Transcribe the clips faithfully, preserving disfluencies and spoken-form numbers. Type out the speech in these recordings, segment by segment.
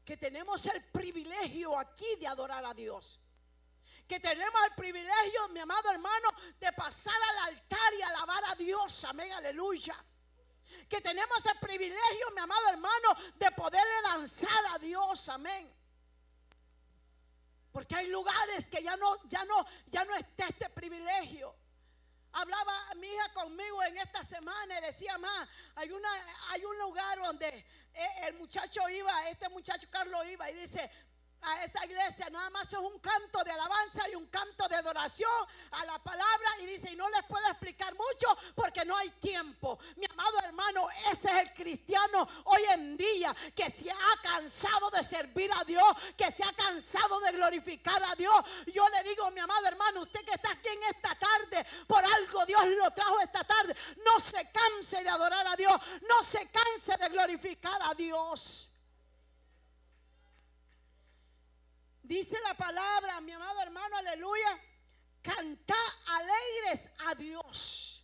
que tenemos el privilegio aquí de adorar a Dios. Que tenemos el privilegio, mi amado hermano, de pasar al altar y alabar a Dios. Amén, aleluya. Que tenemos el privilegio, mi amado hermano, de poderle danzar a Dios. Amén. Porque hay lugares que ya no, ya no, ya no está este privilegio. Hablaba mi hija conmigo en esta semana y decía: más, hay una, hay un lugar donde el muchacho iba, este muchacho Carlos iba y dice: a esa iglesia nada más es un canto de alabanza y un canto de adoración a la palabra, y dice, y no les puedo explicar mucho porque no hay tiempo. Mi amado hermano, ese es el cristiano hoy en día, que se ha cansado de servir a Dios, que se ha cansado de glorificar a Dios. Yo le digo, mi amado hermano, usted que está aquí en esta tarde, por algo Dios lo trajo esta tarde, no se canse de adorar a Dios, no se canse de glorificar a Dios. Dice la palabra, mi amado hermano, aleluya, cantad alegres a Dios.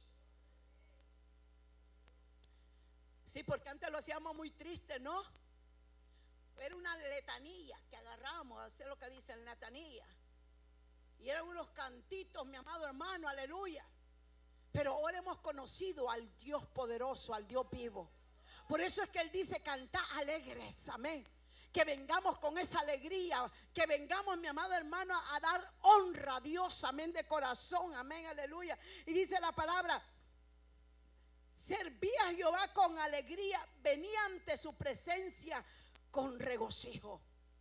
Sí, porque antes lo hacíamos muy triste, ¿no? Era una letanía que agarramos, hacer lo que dicen letanía. Y eran unos cantitos, mi amado hermano, aleluya. Pero ahora hemos conocido al Dios poderoso, al Dios vivo. Por eso es que Él dice, cantad alegres, amén. Que vengamos con esa alegría, que vengamos, mi amado hermano, a dar honra a Dios, amén, de corazón, amén, aleluya. Y dice la palabra, serví a Jehová con alegría, venía ante su presencia con regocijo.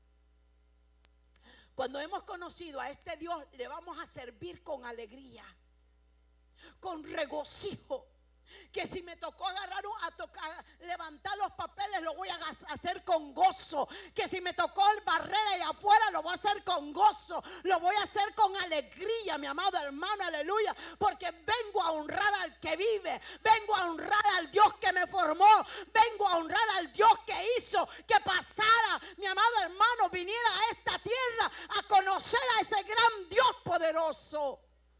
Cuando hemos conocido a este Dios, le vamos a servir con alegría, con regocijo. Que si me tocó agarrar a tocar, levantar los papeles, lo voy a hacer con gozo. Que si me tocó el barrer allá afuera, lo voy a hacer con gozo. Lo voy a hacer con alegría, mi amado hermano, aleluya. Porque vengo a honrar al que vive, vengo a honrar al Dios que me formó, vengo a honrar al Dios que hizo que pasara, mi amado hermano, viniera a esta tierra a conocer a ese gran Dios poderoso.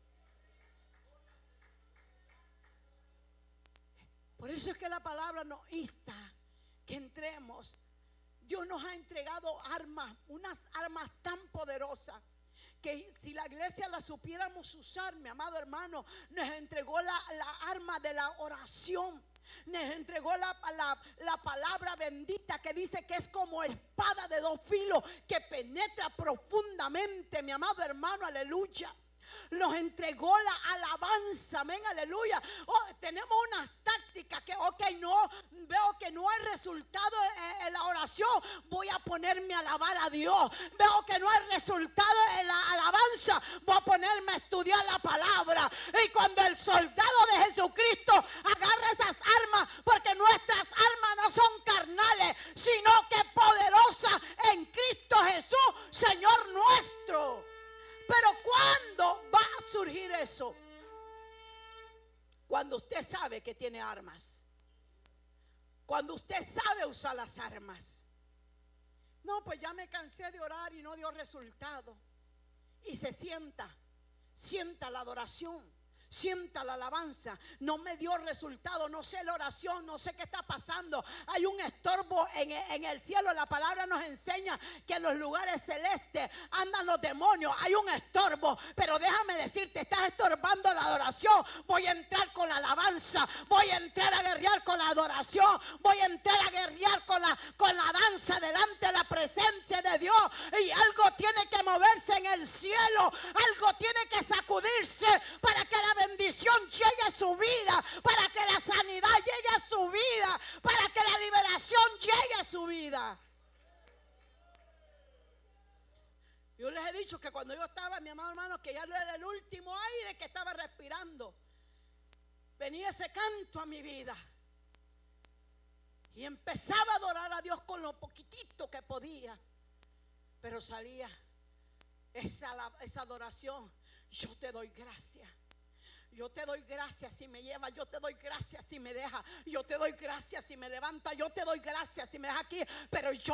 Por eso es que la palabra nos insta que entremos. Dios nos ha entregado armas, unas armas tan poderosas, que si la iglesia la supiéramos usar, mi amado hermano, nos entregó la, la arma de la oración. Nos entregó la, la, la palabra bendita, que dice que es como espada de dos filos, que penetra profundamente, mi amado hermano, aleluya. Nos entregó la alabanza, amén, aleluya. Oh, tenemos unas tácticas que, ok, no, veo que no hay resultado en, en la oración, voy a ponerme a alabar a Dios. Veo que no hay resultado en la alabanza, voy a ponerme a estudiar la palabra. Y cuando el soldado de Jesucristo agarra esas armas, porque nuestras armas no son carnales, sino que poderosas en Cristo Jesús, Señor nuestro. Pero ¿cuándo va a surgir eso? Cuando usted sabe que tiene armas. Cuando usted sabe usar las armas. No, pues ya me cansé de orar y no dio resultado. Y se sienta, sienta la adoración, sienta la alabanza. No me dio resultado, no sé la oración, no sé qué está pasando. Hay un estorbo en, en el cielo. La palabra nos enseña que en los lugares celestes andan los demonios. Hay un estorbo, pero déjame decirte, estás estorbando la adoración. Voy a entrar con la alabanza, voy a entrar a guerrear con la adoración, voy a entrar a guerrear con la, con la danza delante de la presencia de Dios. Y algo tiene que moverse en el cielo, algo tiene que sacudirse para que la bendición llegue a su vida, para que la sanidad llegue a su vida, para que la liberación llegue a su vida. Yo les he dicho que cuando yo estaba, mi amado hermano, que ya era el último aire que estaba respirando, venía ese canto a mi vida y empezaba a adorar a Dios con lo poquitito que podía, pero salía esa, esa adoración. Yo te doy gracias. Yo te doy gracias si me lleva, yo te doy gracias si me deja, yo te doy gracias si me levanta, yo te doy gracias si me deja aquí, pero yo